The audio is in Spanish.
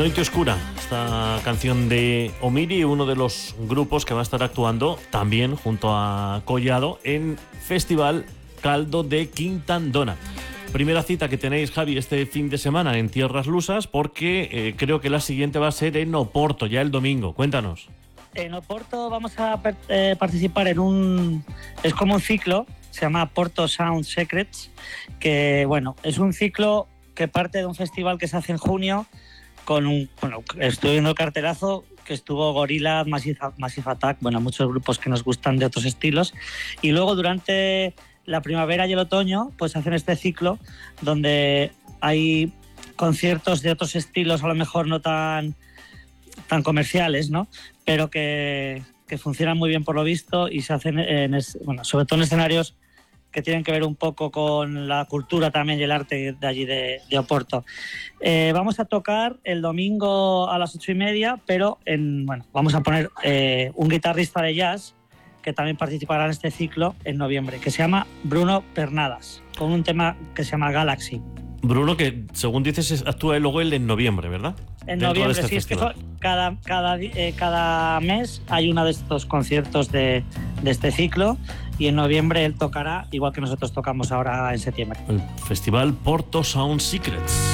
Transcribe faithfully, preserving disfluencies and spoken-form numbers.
Noite Oscura, esta canción de Omiri, uno de los grupos que va a estar actuando también junto a Collado en Festival Caldo de Quintandona. Primera cita que tenéis, Javi, este fin de semana en Tierras Lusas, porque eh, creo que la siguiente va a ser en Oporto, ya el domingo. Cuéntanos. En Oporto vamos a eh, participar en un... es como un ciclo, se llama Porto Sound Secrets, que bueno, es un ciclo que parte de un festival que se hace en junio con un... bueno, estoy viendo el cartelazo, que estuvo Gorillaz, Massive, Massive Attack, bueno, muchos grupos que nos gustan de otros estilos, y luego durante la primavera y el otoño pues hacen este ciclo donde hay conciertos de otros estilos, a lo mejor no tan, tan comerciales, ¿no? Pero que, que funcionan muy bien por lo visto y se hacen en, bueno, sobre todo en escenarios que tienen que ver un poco con la cultura también y el arte de allí de, de Oporto. Eh, vamos a tocar el domingo a las ocho y media, pero en, bueno, vamos a poner eh, un guitarrista de jazz que también participará en este ciclo en noviembre, que se llama Bruno Pernadas, con un tema que se llama Galaxy. Bruno, que según dices actúa luego él en noviembre, ¿verdad? En Dentro noviembre, de este sí, festival. es que cada, cada, eh, cada mes hay uno de estos conciertos de, de este ciclo y en noviembre él tocará, igual que nosotros tocamos ahora en septiembre. El Festival Porto Sound Secrets.